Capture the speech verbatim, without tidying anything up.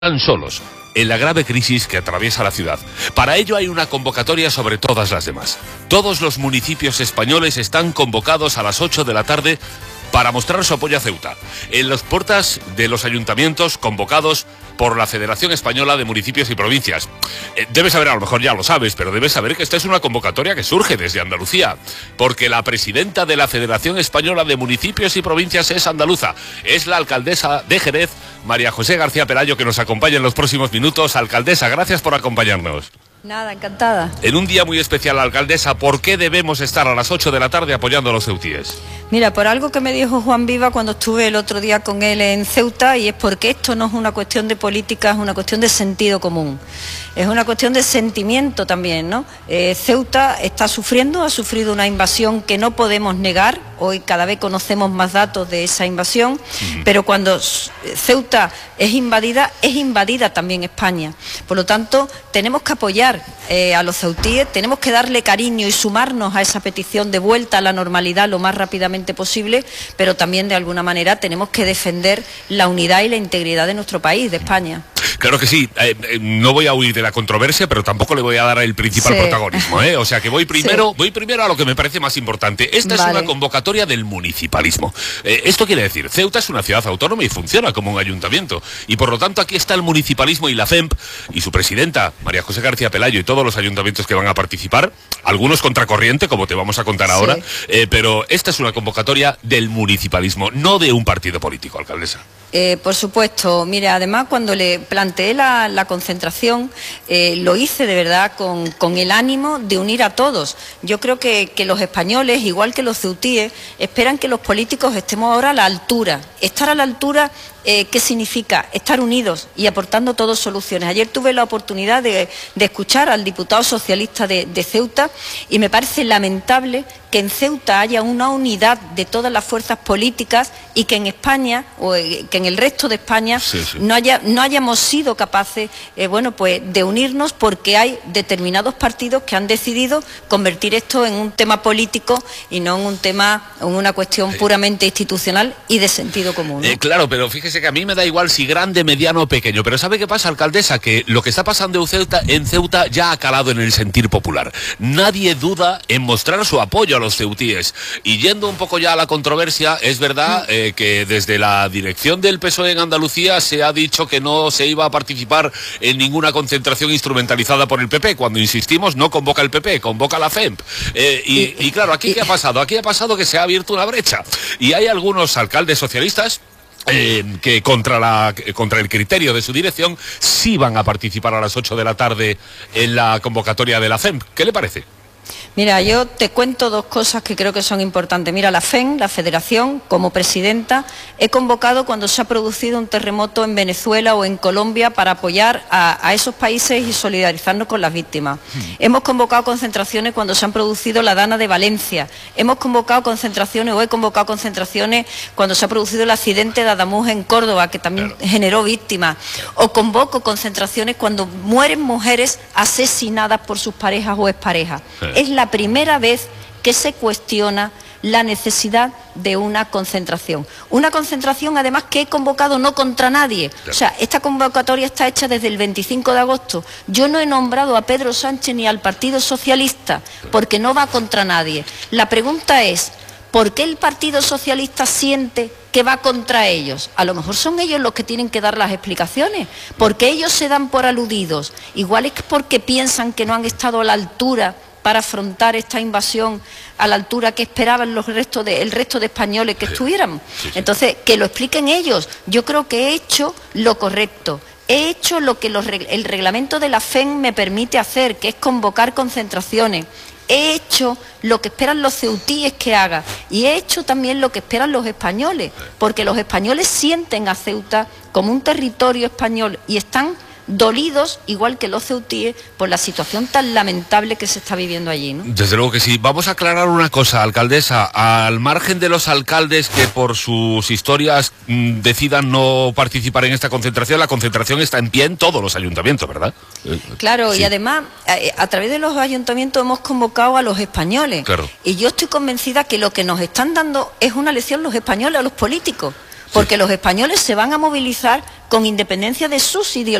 Están solos en la grave crisis que atraviesa la ciudad. Para ello hay una convocatoria sobre todas las demás. Todos los municipios españoles están convocados a las ocho de la tarde para mostrar su apoyo a Ceuta. En las puertas de los ayuntamientos convocados por la Federación Española de Municipios y Provincias. Eh, debes saber, a lo mejor ya lo sabes, pero debes saber que esta es una convocatoria que surge desde Andalucía, porque la presidenta de la Federación Española de Municipios y Provincias es andaluza. Es la alcaldesa de Jerez, María José García Pelayo, que nos acompaña en los próximos minutos. Alcaldesa, gracias por acompañarnos. Nada, encantada. En un día muy especial, alcaldesa, ¿por qué debemos estar a las ocho de la tarde apoyando a los ceutíes? Mira, por algo que me dijo Juan Viva cuando estuve el otro día con él en Ceuta, y es porque esto no es una cuestión de política, es una cuestión de sentido común. Es una cuestión de sentimiento también, ¿no? Eh, Ceuta está sufriendo, ha sufrido una invasión que no podemos negar. Hoy cada vez conocemos más datos de esa invasión, uh-huh. Pero cuando Ceuta es invadida, es invadida también España. Por lo tanto, tenemos que apoyar eh, a los ceutíes, tenemos que darle cariño y sumarnos a esa petición de vuelta a la normalidad lo más rápidamente posible, pero también de alguna manera tenemos que defender la unidad y la integridad de nuestro país, de España. Claro que sí, eh, eh, no voy a huir de la controversia, pero tampoco le voy a dar el principal sí. protagonismo, ¿eh? O sea que voy primero, sí. voy primero a lo que me parece más importante. Esta vale. es una convocatoria del municipalismo. Eh, esto quiere decir, Ceuta es una ciudad autónoma y funciona como un ayuntamiento. Y por lo tanto aquí está el municipalismo y la F E M P y su presidenta, María José García Pelayo, y todos los ayuntamientos que van a participar, algunos contracorriente, como te vamos a contar sí. ahora, eh, pero esta es una convocatoria del municipalismo, no de un partido político, alcaldesa. Eh, por supuesto, mire, además cuando le planteé la, la concentración, eh, lo hice de verdad con, con el ánimo de unir a todos. Yo creo que, que los españoles, igual que los ceutíes, esperan que los políticos estemos ahora a la altura. Estar a la altura, eh, ¿qué significa? Estar unidos y aportando todos soluciones. Ayer tuve la oportunidad de, de escuchar al diputado socialista de, de Ceuta y me parece lamentable que en Ceuta haya una unidad de todas las fuerzas políticas y que en España, o que en el resto de España, sí, sí. no haya, no hayamos sido capaces eh, bueno, pues, de unirnos, porque hay determinados partidos que han decidido convertir esto en un tema político y no en un tema, en una cuestión puramente institucional y de sentido común, ¿no? Eh, claro, pero fíjese que a mí me da igual si grande, mediano o pequeño, pero ¿sabe qué pasa, alcaldesa? Que lo que está pasando en Ceuta, en Ceuta ya ha calado en el sentir popular. Nadie duda en mostrar su apoyo a los ceutíes. Y yendo un poco ya a la controversia, es verdad eh, que desde la dirección del P S O E en Andalucía se ha dicho que no se iba a participar en ninguna concentración instrumentalizada por el P P. Cuando insistimos, no convoca el P P, convoca la F E M P. Eh, y, y, y claro, ¿aquí qué ha pasado? Aquí ha pasado que se ha abierto una brecha. Y hay algunos alcaldes socialistas Eh, que contra, la, contra el criterio de su dirección sí van a participar a las ocho de la tarde en la convocatoria de la F E M P. ¿Qué le parece? Mira, yo te cuento dos cosas que creo que son importantes. Mira, la F E M, la Federación, como presidenta, he convocado cuando se ha producido un terremoto en Venezuela o en Colombia para apoyar a, a esos países y solidarizarnos con las víctimas. Hmm. Hemos convocado concentraciones cuando se han producido la Dana de Valencia. Hemos convocado concentraciones, o he convocado concentraciones cuando se ha producido el accidente de Adamuz en Córdoba, que también claro. generó víctimas. O convoco concentraciones cuando mueren mujeres asesinadas por sus parejas o exparejas. Sí. Es la primera vez que se cuestiona la necesidad de una concentración. Una concentración, además, que he convocado no contra nadie. Claro. O sea, esta convocatoria está hecha desde el veinticinco de agosto. Yo no he nombrado a Pedro Sánchez ni al Partido Socialista, porque no va contra nadie. La pregunta es, ¿por qué el Partido Socialista siente que va contra ellos? A lo mejor son ellos los que tienen que dar las explicaciones. ¿Por qué ellos se dan por aludidos? Igual es porque piensan que no han estado a la altura para afrontar esta invasión, a la altura que esperaban los restos de, el resto de españoles que estuvieran. Sí, sí. Entonces, que lo expliquen ellos. Yo creo que he hecho lo correcto. He hecho lo que los, el reglamento de la F E M me permite hacer, que es convocar concentraciones. He hecho lo que esperan los ceutíes que haga, y he hecho también lo que esperan los españoles, porque los españoles sienten a Ceuta como un territorio español y están dolidos, igual que los ceutíes, por la situación tan lamentable que se está viviendo allí, ¿no? Desde luego que sí. Vamos a aclarar una cosa, alcaldesa. Al margen de los alcaldes que por sus historias mmm, decidan no participar en esta concentración, la concentración está en pie en todos los ayuntamientos, ¿verdad? Claro, sí. Y además, a, a través de los ayuntamientos hemos convocado a los españoles. Claro. Y yo estoy convencida que lo que nos están dando es una lección los españoles a los políticos. porque los españoles se van a movilizar con independencia de sus ideologías.